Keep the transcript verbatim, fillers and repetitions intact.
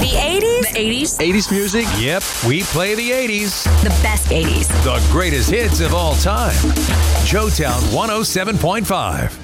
The eighties? The eighties? eighties music? Yep, we play the eighties. The best eighties. The greatest hits of all time. Joetown one oh seven point five.